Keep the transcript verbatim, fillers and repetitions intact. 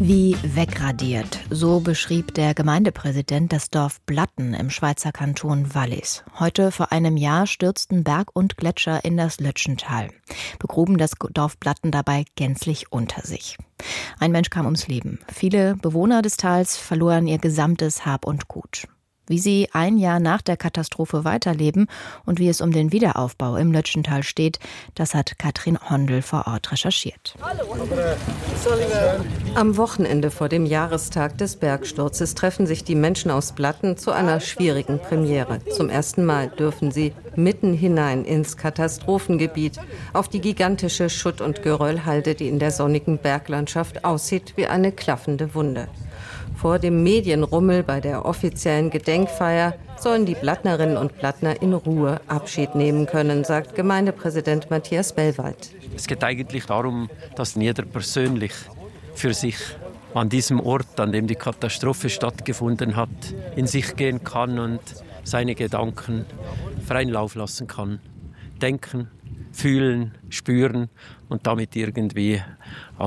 Wie wegradiert, so beschrieb der Gemeindepräsident das Dorf Blatten im Schweizer Kanton Wallis. Heute vor einem Jahr stürzten Berg und Gletscher in das Lötschental, begruben das Dorf Blatten dabei gänzlich unter sich. Ein Mensch kam ums Leben. Viele Bewohner des Tals verloren ihr gesamtes Hab und Gut. Wie sie ein Jahr nach der Katastrophe weiterleben und wie es um den Wiederaufbau im Lötschental steht, das hat Katrin Hondel vor Ort recherchiert. Am Wochenende vor dem Jahrestag des Bergsturzes treffen sich die Menschen aus Blatten zu einer schwierigen Premiere. Zum ersten Mal dürfen sie mitten hinein ins Katastrophengebiet, auf die gigantische Schutt- und Geröllhalde, die in der sonnigen Berglandschaft aussieht wie eine klaffende Wunde. Vor dem Medienrummel bei der offiziellen Gedenkfeier sollen die Blattnerinnen und Blattner in Ruhe Abschied nehmen können, sagt Gemeindepräsident Matthias Bellwald. Es geht eigentlich darum, dass jeder persönlich für sich an diesem Ort, an dem die Katastrophe stattgefunden hat, in sich gehen kann und seine Gedanken freien Lauf lassen kann. Denken, fühlen, spüren und damit irgendwie